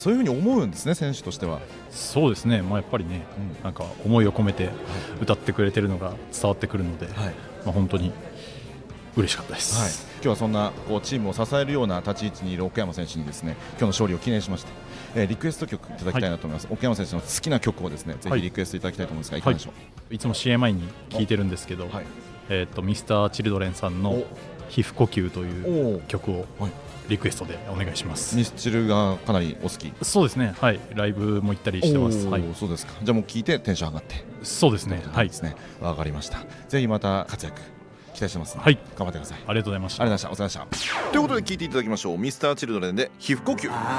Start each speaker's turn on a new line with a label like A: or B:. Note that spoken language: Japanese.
A: そういうふうに思うんですね、選手としては。
B: そうですね、やっぱりね、なんか思いを込めて歌ってくれてるのが伝わってくるので、本当に嬉しかったです。
A: 今日はそんなチームを支えるような立ち位置にいる奥山選手にですね、今日の勝利を記念しまして、リクエスト曲いただきたいなと思います。奥山選手の好きな曲をですね、ぜひリクエストいただきたいと思うんですが、いかがでしょう。
B: いつも試合前に聴いてるんですけど、ミスターチルドレンさんの皮膚呼吸という曲をリクエストでお願いします。
A: ミスチルがかなりお好き。
B: そうですね、ライブも行ったりしてます。
A: そうですか。じゃあもう聴いてテンション上がって。
B: そうですね、
A: わかりました。ぜひまた活躍期待してますので、頑張ってください。
B: ありがとうございました。
A: ありがとうございました。ということで聴いていただきましょう。ミスターチルドレンで皮膚呼吸。